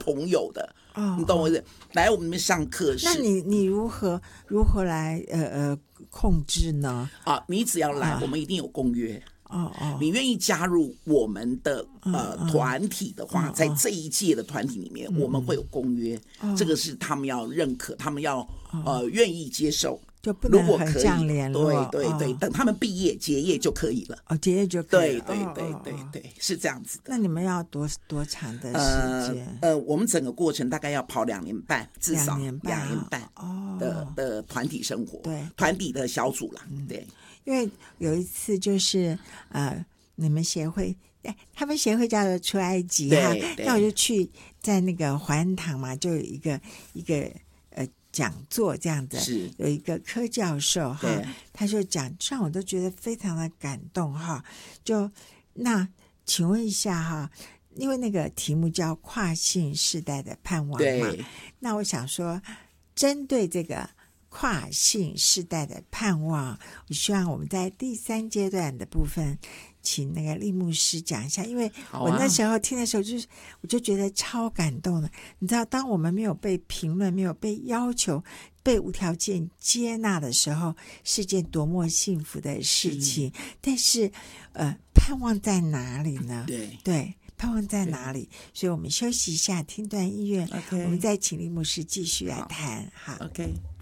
同有的。你懂我意思？来我们那边上课是， 那你如何来控制呢？ 你只要来，我们一定有公约。你愿意加入我们的团体的话，在这一届的团体里面，我们会有公约，这个是他们要认可，他们要愿意接受。 就不能很这样联络， 对，等他们毕业结业就可以了。 结业就可以了。 对，是这样子的。 那你们要多长的时间？ 我们整个过程大概要跑2年半，至少2年半的团体生活， 对， 团体的小组啦。对， 因为有一次就是你们协会。他们协会叫做出埃及哈，那我就去在那个怀恩堂嘛，就有一个讲座这样子， 是有一个柯教授哈，他就讲，让我都觉得非常的感动哈。就那请问一下哈，因为那个题目叫跨性世代的盼望嘛，那我想说，针对这个跨性世代的盼望，我希望我们在第3阶段的部分，请那个利牧师讲一下，因为我那时候听的时候，我就觉得超感动的。你知道，当我们没有被评论、没有被要求、被无条件接纳的时候，是件多么幸福的事情。但是，盼望在哪里呢？对。盼望在哪里？所以我们休息一下，听段音乐，我们再请利牧师继续来谈。好 ，OK。